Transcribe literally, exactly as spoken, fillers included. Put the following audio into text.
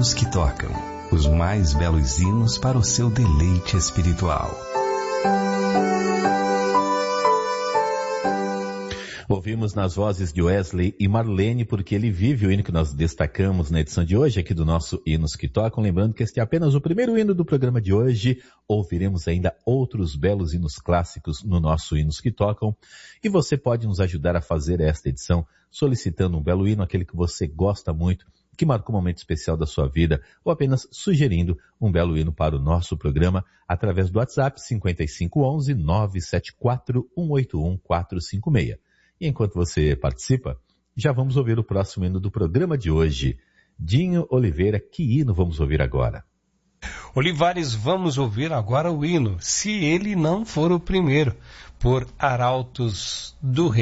Hinos que Tocam, os mais belos hinos para o seu deleite espiritual. Ouvimos nas vozes de Wesley e Marlene, porque ele vive o hino que nós destacamos na edição de hoje aqui do nosso Hinos que Tocam. Lembrando que este é apenas o primeiro hino do programa de hoje. Ouviremos ainda outros belos hinos clássicos no nosso Hinos que Tocam. E você pode nos ajudar a fazer esta edição solicitando um belo hino, aquele que você gosta muito, que marcou um momento especial da sua vida, ou apenas sugerindo um belo hino para o nosso programa através do WhatsApp cinco cinco um um, nove sete quatro, um oito um, quatro cinco seis. E enquanto você participa, já vamos ouvir o próximo hino do programa de hoje. Dinho Oliveira, que hino vamos ouvir agora? Olivares, vamos ouvir agora o hino, Se Ele Não For o Primeiro, por Arautos do Rei.